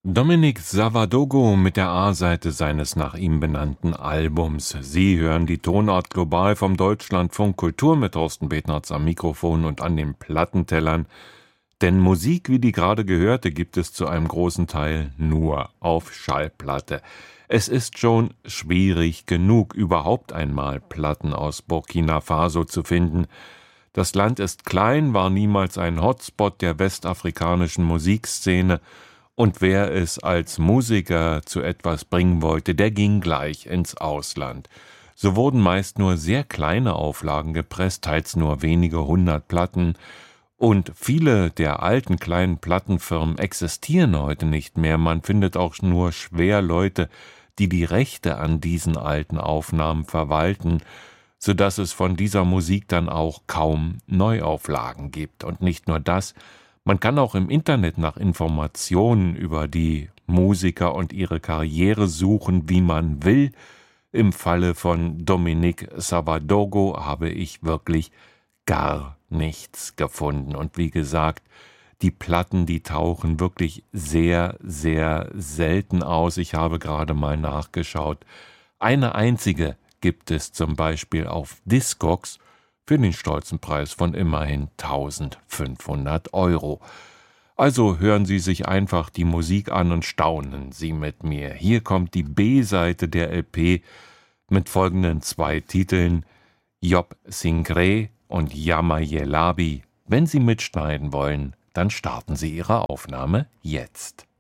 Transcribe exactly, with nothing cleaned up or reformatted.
Dominique Savadogo mit der A-Seite seines nach ihm benannten Albums. Sie hören die Tonart global vom Deutschlandfunk Kultur mit Thorsten Betnarz am Mikrofon und an den Plattentellern. Denn Musik, wie die gerade gehörte, gibt es zu einem großen Teil nur auf Schallplatte. Es ist schon schwierig genug, überhaupt einmal Platten aus Burkina Faso zu finden. Das Land ist klein, war niemals ein Hotspot der westafrikanischen Musikszene, und wer es als Musiker zu etwas bringen wollte, der ging gleich ins Ausland. So wurden meist nur sehr kleine Auflagen gepresst, teils nur wenige hundert Platten, und viele der alten kleinen Plattenfirmen existieren heute nicht mehr. Man findet auch nur schwer Leute, die die Rechte an diesen alten Aufnahmen verwalten, so dass es von dieser Musik dann auch kaum Neuauflagen gibt. Und nicht nur das, man kann auch im Internet nach Informationen über die Musiker und ihre Karriere suchen, wie man will. Im Falle von Dominique Savadogo habe ich wirklich gar nichts gefunden. Und wie gesagt, die Platten, die tauchen wirklich sehr, sehr selten aus. Ich habe gerade mal nachgeschaut. Eine einzige gibt es zum Beispiel auf Discogs für den stolzen Preis von immerhin eintausendfünfhundert Euro. Also hören Sie sich einfach die Musik an und staunen Sie mit mir. Hier kommt die B-Seite der L P mit folgenden zwei Titeln: Job Singre und Yamayelabi. Wenn Sie mitschneiden wollen, dann starten Sie Ihre Aufnahme jetzt.